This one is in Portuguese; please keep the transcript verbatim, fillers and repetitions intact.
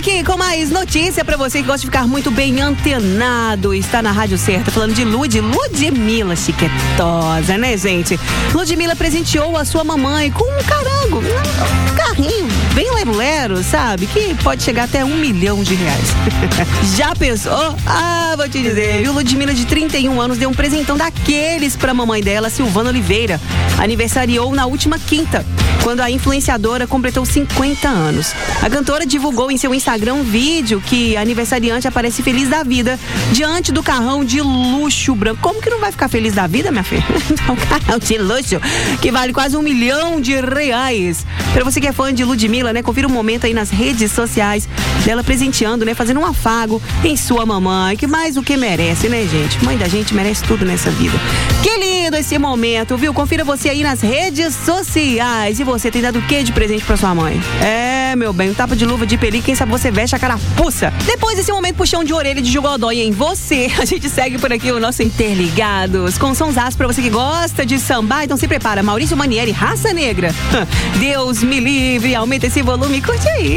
aqui com mais notícia pra você que gosta de ficar muito bem antenado. Está na rádio certa, falando de Lud, Ludmilla, chiquetosa, né, gente? Ludmilla presenteou a sua mamãe com um carango, um carrinho bem lero-lero, sabe? Que pode chegar até um milhão de reais. Já pensou? Ah, vou te dizer, viu? Ludmilla, de trinta e um anos, deu um presentão daqueles pra mamãe dela, Silvana Oliveira. Aniversariou na última quinta, quando a influenciadora completou cinquenta anos. A cantora divulgou em seu Instagram um vídeo que a aniversariante aparece feliz da vida diante do carrão de luxo branco. Como que não vai ficar feliz da vida, minha filha? Um carrão de luxo que vale quase um milhão de reais. Pra você que é fã de Ludmilla, né? Confira um momento aí nas redes sociais dela presenteando, né? Fazendo um afago em sua mamãe, que mais o que merece, né, gente? Mãe da gente merece tudo nessa vida. Que lindo esse momento, viu? Confira você aí nas redes sociais. E você tem dado o que de presente pra sua mãe? É, meu bem, um tapa de luva de pelica, quem sabe você veste a carapuça. Depois desse momento puxão de orelha de jogodói em você, a gente segue por aqui o nosso Interligados, com sonsaço pra você que gosta de sambar. Então se prepara, Maurício Manieri, Raça Negra. Deus me livre, aumenta esse volume e curte aí.